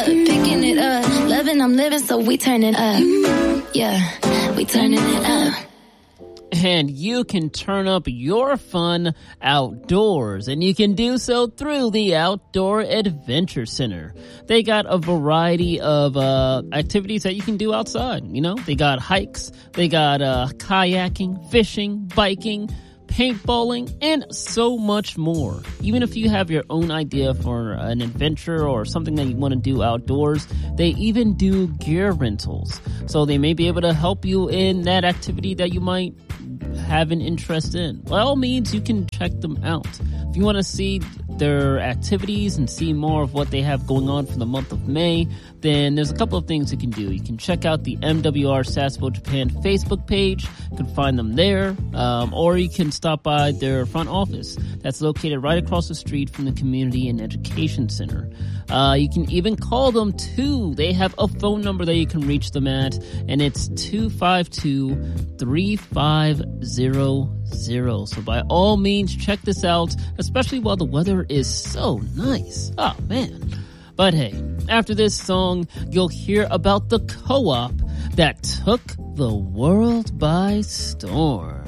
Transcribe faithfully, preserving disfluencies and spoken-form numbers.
picking it up. Loving, I'm living, so we turning up. Yeah, we turning it up. And you can turn up your fun outdoors, and you can do so through the Outdoor Adventure Center. They got a variety of uh, activities that you can do outside. You know, they got hikes, they got uh, kayaking, fishing, biking, paintballing, and so much more. Even if you have your own idea for an adventure or something that you want to do outdoors, they even do gear rentals. So they may be able to help you in that activity that you might have an interest in. By all means, you can check them out. If you want to see their activities and see more of what they have going on for the month of May, then there's a couple of things you can do. You can check out the M W R Sasebo Japan Facebook page. You can find them there, um, or you can stop by their front office that's located right across the street from the Community and Education Center. Uh, you can even call them too. They have a phone number that you can reach them at, and it's two five two, three five zero zero. So by all means, check this out, especially while the weather is so nice. Oh, man. But hey, after this song, you'll hear about the co-op that took the world by storm.